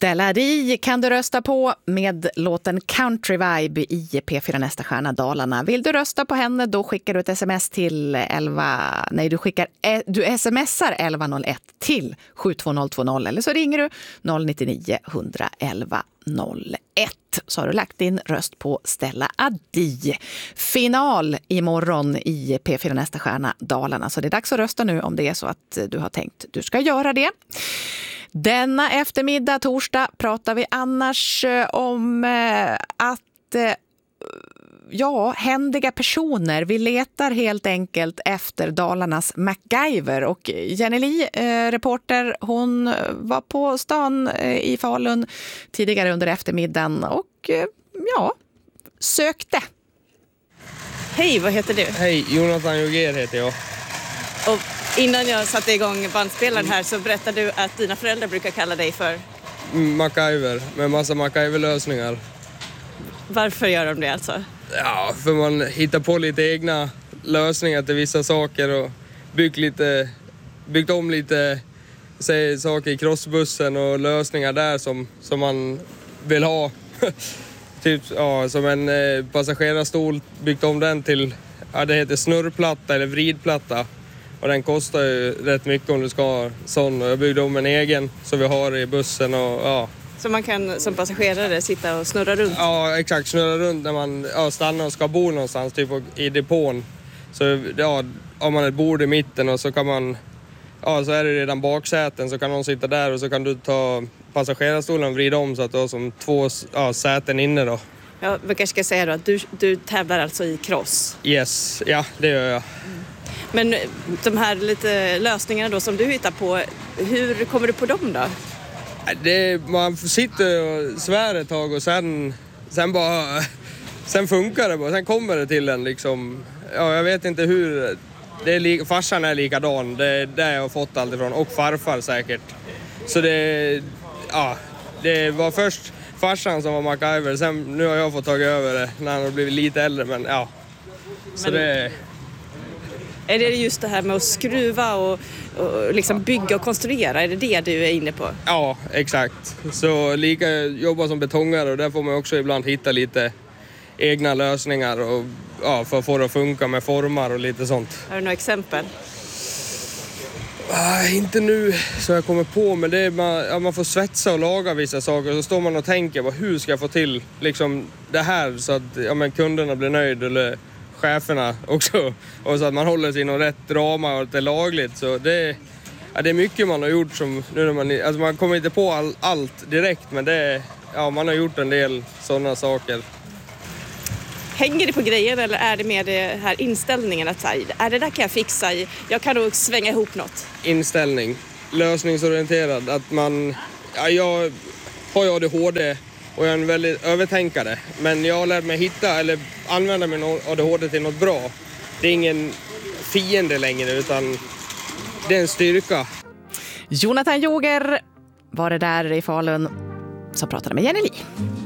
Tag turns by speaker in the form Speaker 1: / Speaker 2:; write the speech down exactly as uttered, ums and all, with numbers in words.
Speaker 1: Stella Di kan du rösta på med låten Country Vibe i P fyra Nästa stjärna Dalarna. Vill du rösta på henne, då skickar du ett sms till elva... Nej, du skickar du smsar elva noll ett till sju två noll två noll eller så ringer du noll nio nio ett ett ett noll ett. Så har du lagt din röst på Stella Di. Final imorgon i P fyra Nästa stjärna Dalarna. Så det är dags att rösta nu om det är så att du har tänkt du ska göra det. Denna eftermiddag, torsdag, pratar vi annars om att, ja, händiga personer. Vi letar helt enkelt efter Dalarnas MacGyver. Och Jenny Li, eh, reporter, hon var på stan eh, i Falun tidigare under eftermiddagen och, eh, ja, sökte.
Speaker 2: Hej, vad heter du?
Speaker 3: Hej, Jonathan Joger heter jag.
Speaker 2: Och innan jag satte igång bandspelaren här så berättade du att dina föräldrar brukar kalla dig för...
Speaker 3: MacGyver, med massa MacGyver-lösningar.
Speaker 2: Varför gör de det alltså?
Speaker 3: Ja, för man hittar på lite egna lösningar till vissa saker och byggt, lite, byggt om lite säg, saker i crossbussen och lösningar där som, som man vill ha. Typ ja, som en eh, passagerarstol, byggt om den till, ja, det heter snurrplatta eller vridplatta. Och den kostar ju rätt mycket om du ska ha sån. Och jag byggde om en egen så vi har i bussen och ja.
Speaker 2: Så man kan som passagerare sitta och snurra runt?
Speaker 3: Ja, exakt. Snurra runt när man ja, stannar och ska bo någonstans, typ i depån. Så ja, har man ett bord i mitten och så kan man, ja, så är det redan baksäten så kan någon sitta där och så kan du ta passagerarstolen och vrida om så att du har som två ja, säten inne då.
Speaker 2: Ja, vi kanske ska säga då att du, du tävlar alltså i cross?
Speaker 3: Yes, ja det gör jag.
Speaker 2: Mm. Men de här lite lösningarna då som du hittar på, hur kommer du på dem då?
Speaker 3: Det, man sitter och svär ett tag och sen, sen bara, sen funkar det bara, sen kommer det till en liksom, ja jag vet inte hur, det är li, farsan är likadan, det är där jag har fått allt ifrån, och farfar säkert. Så det, ja, det var först farsan som var MacGyver, sen nu har jag fått tagit över det när han har blivit lite äldre, men ja. Så
Speaker 2: men...
Speaker 3: det
Speaker 2: Är det just det här med att skruva och, och liksom bygga och konstruera? Är det det du är inne på?
Speaker 3: Ja, exakt. Så lika jobba som betongare och där får man också ibland hitta lite egna lösningar och, ja, för att få det att funka med formar och lite sånt.
Speaker 2: Har du några exempel?
Speaker 3: Ah, inte nu så jag kommer på, men det är man, ja, man får svetsa och laga vissa saker och så står man och tänker på hur ska jag få till liksom, det här så att ja, men kunderna blir nöjda eller cheferna också, och så att man håller sig inom rätt ramar och att det är lagligt. Så det, ja, det är mycket man har gjort som nu när man, alltså man kommer inte på all, allt direkt, men det, ja, man har gjort en del sådana saker.
Speaker 2: Hänger det på grejer eller är det med det här inställningen att säga, är det där kan jag fixa, jag kan nog svänga ihop något? Inställning,
Speaker 3: lösningsorienterad, att man, ja, jag har ju A D H D och jag är en väldigt övertänkare. Men jag har lärt mig hitta eller använda min A D H D till något bra. Det är ingen fiende längre utan det är en styrka.
Speaker 1: Jonathan Joger var det där i Falun som pratade med Jenny Li.